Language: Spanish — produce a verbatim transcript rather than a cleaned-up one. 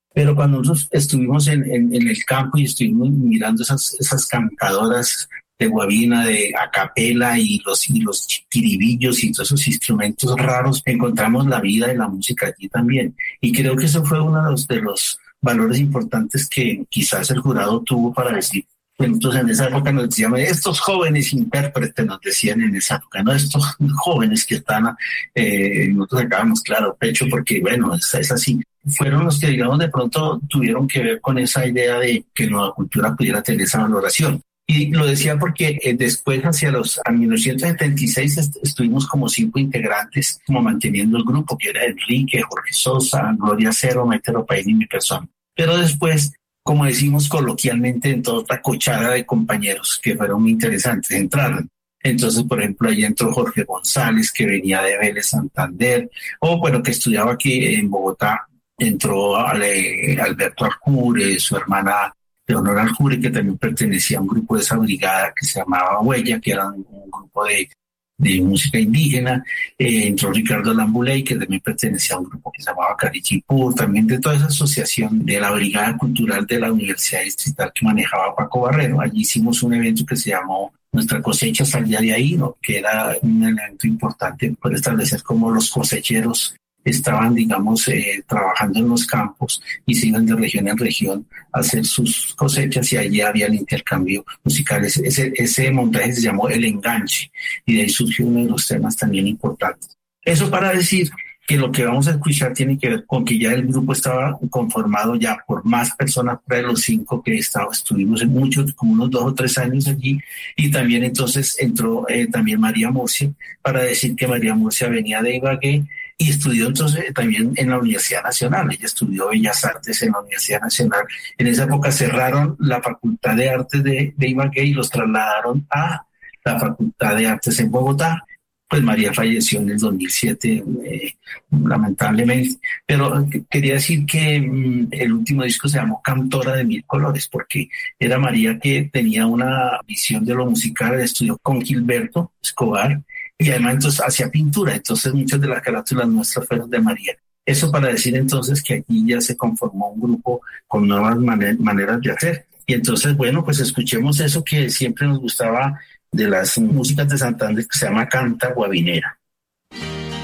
Pero cuando nosotros estuvimos en, en, en el campo y estuvimos mirando esas, esas cantadoras de guabina, de acapela y los, y los tiribillos y todos esos instrumentos raros, encontramos la vida de la música allí también. Y creo que eso fue uno de los, de los valores importantes que quizás el jurado tuvo para decir. Entonces en esa época nos decían, estos jóvenes intérpretes, nos decían en esa época, no estos jóvenes que están, eh, nosotros sacábamos claro pecho porque bueno, es, es así. Fueron los que digamos de pronto tuvieron que ver con esa idea de que Nueva Cultura pudiera tener esa valoración. Y lo decía porque eh, después, hacia los a mil novecientos setenta y seis, est- estuvimos como cinco integrantes, como manteniendo el grupo, que era Enrique, Jorge Sosa, Gloria Cero, Maite Ropaín y mi persona. Pero después, como decimos coloquialmente, en toda otra cochada de compañeros que fueron muy interesantes, entraron. Entonces, por ejemplo, ahí entró Jorge González, que venía de Vélez Santander, o bueno, que estudiaba aquí en Bogotá. Entró Ale- Alberto Arcure, su hermana Leonora Arcure, que también pertenecía a un grupo de esa brigada que se llamaba Huella, que era un, un grupo de, de música indígena. Eh, entró Ricardo Lambuley, que también pertenecía a un grupo que se llamaba Carichipur, también de toda esa asociación de la Brigada Cultural de la Universidad Distrital que manejaba Paco Barrero. Allí hicimos un evento que se llamó Nuestra cosecha salía de ahí, ¿no? Que era un evento importante por establecer cómo los cosecheros estaban, digamos, eh, trabajando en los campos y se iban de región en región a hacer sus cosechas y allí había el intercambio musical. Ese, ese, ese montaje se llamó El Enganche y de ahí surgió uno de los temas también importantes. Eso para decir que lo que vamos a escuchar tiene que ver con que ya el grupo estaba conformado ya por más personas, por de los cinco que estaba, estuvimos en muchos, como unos dos o tres años allí, y también entonces entró eh, también María Murcia, para decir que María Murcia venía de Ibagué y estudió entonces también en la Universidad Nacional. Ella estudió Bellas Artes en la Universidad Nacional. En esa época cerraron la Facultad de Artes de, de Ibagué y los trasladaron a la Facultad de Artes en Bogotá. Pues María falleció en el dos mil siete, eh, lamentablemente. Pero quería decir que mmm, el último disco se llamó Cantora de Mil Colores, porque era María que tenía una visión de lo musical, estudió con Gilberto Escobar, y además entonces hacía pintura, entonces muchas de las carátulas nuestras fueron de María. Eso para decir entonces que aquí ya se conformó un grupo con nuevas maner- maneras de hacer. Y entonces, bueno, pues escuchemos eso que siempre nos gustaba de las músicas de Santander, que se llama Canta Guabinera.